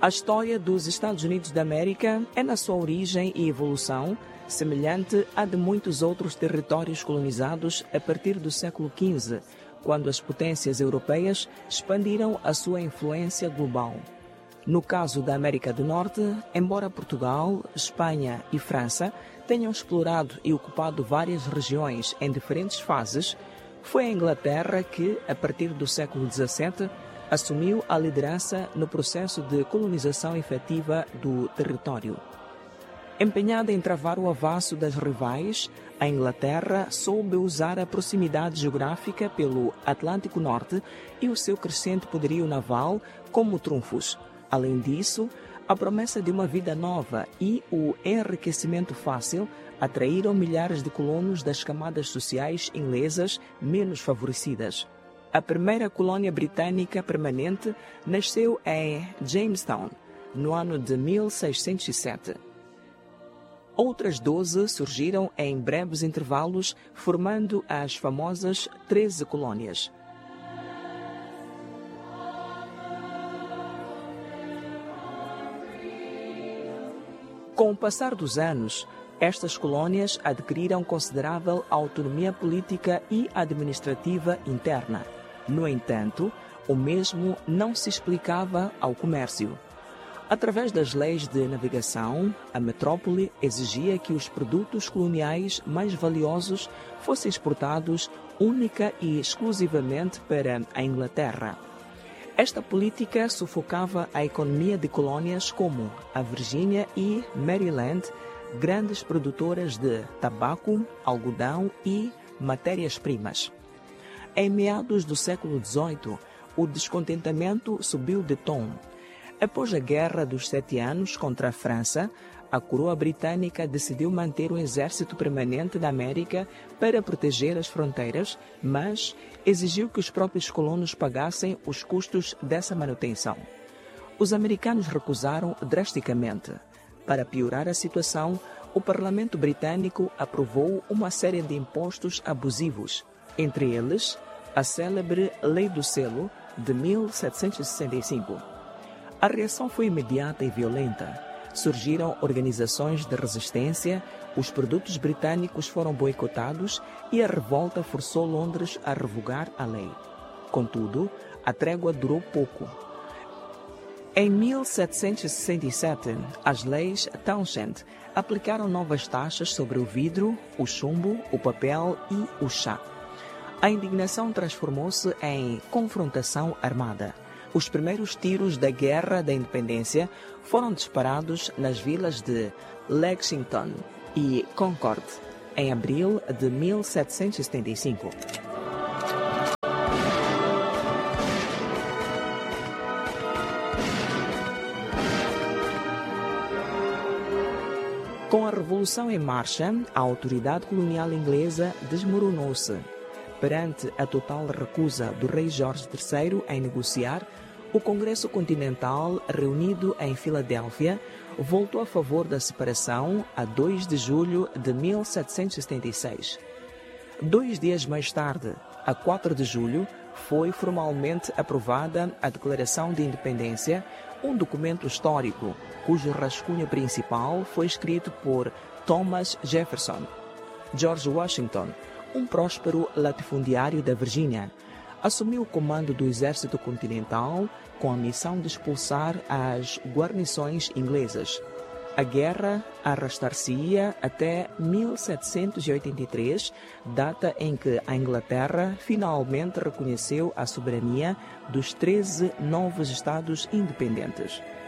A história dos Estados Unidos da América é, na sua origem e evolução, semelhante à de muitos outros territórios colonizados a partir do século XV, quando as potências europeias expandiram a sua influência global. No caso da América do Norte, embora Portugal, Espanha e França tenham explorado e ocupado várias regiões em diferentes fases, foi a Inglaterra que, a partir do século XVII, assumiu a liderança no processo de colonização efetiva do território. Empenhada em travar o avanço das rivais, a Inglaterra soube usar a proximidade geográfica pelo Atlântico Norte e o seu crescente poderio naval como trunfos. Além disso, a promessa de uma vida nova e o enriquecimento fácil atraíram milhares de colonos das camadas sociais inglesas menos favorecidas. A primeira colônia britânica permanente nasceu em Jamestown, no ano de 1607. Outras 12 surgiram em breves intervalos, formando as famosas 13 colônias. Com o passar dos anos, estas colônias adquiriram considerável autonomia política e administrativa interna. No entanto, o mesmo não se explicava ao comércio. Através das leis de navegação, a metrópole exigia que os produtos coloniais mais valiosos fossem exportados única e exclusivamente para a Inglaterra. Esta política sufocava a economia de colônias como a Virgínia e Maryland, grandes produtoras de tabaco, algodão e matérias-primas. Em meados do século XVIII, o descontentamento subiu de tom. Após a Guerra dos 7 Anos contra a França, a coroa britânica decidiu manter um exército permanente da América para proteger as fronteiras, mas exigiu que os próprios colonos pagassem os custos dessa manutenção. Os americanos recusaram drasticamente. Para piorar a situação, o parlamento britânico aprovou uma série de impostos abusivos, entre eles a célebre Lei do Selo de 1765. A reação foi imediata e violenta. Surgiram organizações de resistência, os produtos britânicos foram boicotados e a revolta forçou Londres a revogar a lei. Contudo, a trégua durou pouco. Em 1767, as leis Townshend aplicaram novas taxas sobre o vidro, o chumbo, o papel e o chá. A indignação transformou-se em confrontação armada. Os primeiros tiros da Guerra da Independência foram disparados nas vilas de Lexington e Concord, em abril de 1775. Com a Revolução em marcha, a autoridade colonial inglesa desmoronou-se. Perante a total recusa do rei Jorge III em negociar, o Congresso Continental, reunido em Filadélfia, votou a favor da separação a 2 de julho de 1776. 2 dias mais tarde, a 4 de julho, foi formalmente aprovada a Declaração de Independência, um documento histórico, cujo rascunho principal foi escrito por Thomas Jefferson. George Washington, um próspero latifundiário da Virgínia, assumiu o comando do Exército Continental com a missão de expulsar as guarnições inglesas. A guerra arrastar-se-ia até 1783, data em que a Inglaterra finalmente reconheceu a soberania dos 13 novos Estados independentes.